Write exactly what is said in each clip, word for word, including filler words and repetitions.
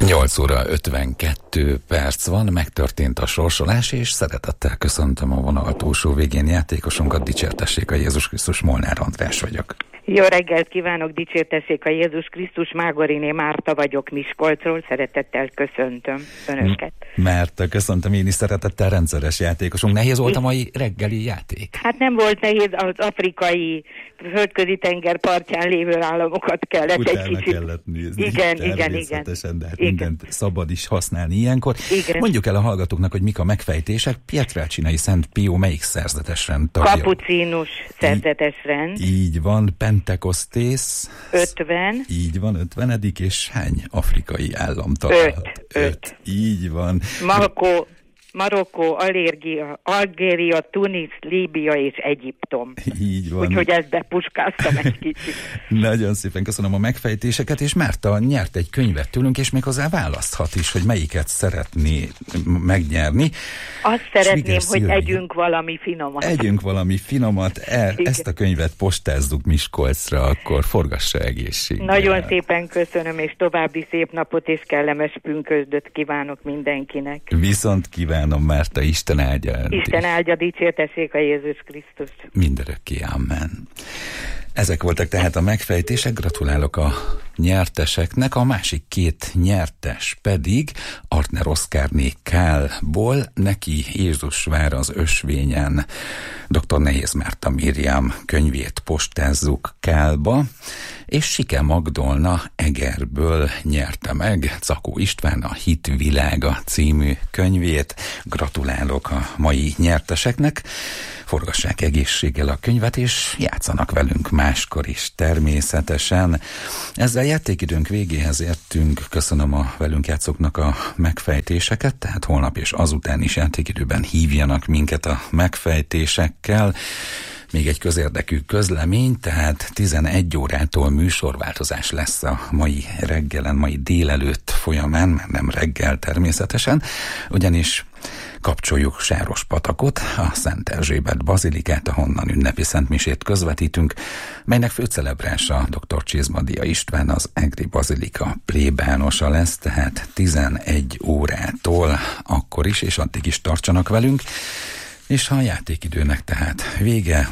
nyolc óra ötvenkettő perc van, megtörtént a sorsolás, és szeretettel köszöntöm a vonal túlsó végén játékosunkat, dicsértessék a Jézus Krisztus, Molnár András vagyok. Jó reggelt kívánok, dicsértessék a Jézus Krisztus, Mágoriné Márta vagyok Miskolcról, szeretettel köszöntöm önöket. Márta, köszöntöm én is szeretettel, rendszeres játékosunk. Nehéz volt a mai reggeli játék? Hát nem volt nehéz, az afrikai földközi tenger partján lévő államokat kellett Utána egy kicsit. kellett nézni. Igen, igen, igen. De hát igen. mindent szabad is használni ilyenkor. Igen. Mondjuk el a hallgatóknak, hogy mik a megfejtések. Pietrelcinai Szent Pió melyik szerzetes rend tagja? Kapucinus szerzetes rend. Így van, Pentekosztész. ötven. Így van, ötvenedik, és hány afrikai állam tag? Öt. Öt. Így van. Marokko, Marokkó, Algéria, Algéria, Tunis, Líbia és Egyiptom. Így van. Úgyhogy ezt bepuskáztam egy kicsit. Nagyon szépen köszönöm a megfejtéseket, és Márta nyert egy könyvet tőlünk, és még hozzá választhat is, hogy melyiket szeretné megnyerni. Azt szeretném, Sviger hogy Szilvi. együnk valami finomat. Együnk valami finomat, el, ezt a könyvet postázzuk Miskolcra, akkor forgassa egészséggel. Nagyon szépen köszönöm, és további szép napot és kellemes pünkösdöt kívánok mindenkinek. Viszont kívánom, Márta, Isten áldja. Isten áldja, dicsértessék a Jézus Krisztus. Mindörökké, amen. Ezek voltak tehát a megfejtések, gratulálok a nyerteseknek, a másik két nyertes pedig Artner Oszkárné Kálból, neki Jézus vár az ösvényen, dr. Nehéz Márta Miriam könyvét postázzuk Kálba, és Sike Magdolna Egerből nyerte meg Cakó István a Hitvilága című könyvét. Gratulálok a mai nyerteseknek, forgassák egészséggel a könyvet, és játszanak velünk máskor is természetesen. Ezzel játékidőnk végéhez értünk, köszönöm a velünk játszóknak a megfejtéseket, tehát holnap és azután is játékidőben hívjanak minket a megfejtésekkel. Még egy közérdekű közlemény, tehát tizenegy órától műsorváltozás lesz a mai reggelen, mai délelőtt folyamán, mert nem reggel természetesen, ugyanis kapcsoljuk Sárospatakot, a Szent Erzsébet bazilikát, ahonnan ünnepi szentmisét közvetítünk, melynek főcelebrása dr. Csizmadia István, az Egri Bazilika plébánosa lesz, tehát tizenegy órától akkor is, és addig is tartsanak velünk. És ha a játékidőnek tehát vége,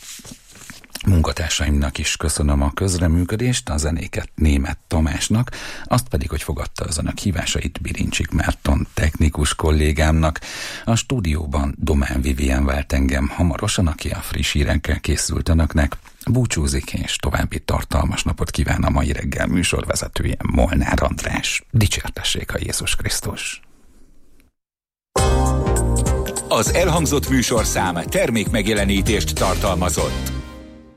munkatársaimnak is köszönöm a közreműködést, a zenéket Németh Tamásnak, azt pedig, hogy fogadta az önök hívásait Birincsik Márton technikus kollégámnak. A stúdióban Domán Vivien vált engem hamarosan, aki a friss hírekkel készült önöknek. Búcsúzik, és további tartalmas napot kíván a mai reggel műsorvezetője, Molnár András. Dicsértessék a Jézus Krisztus! Az elhangzott műsorszám termékmegjelenítést tartalmazott.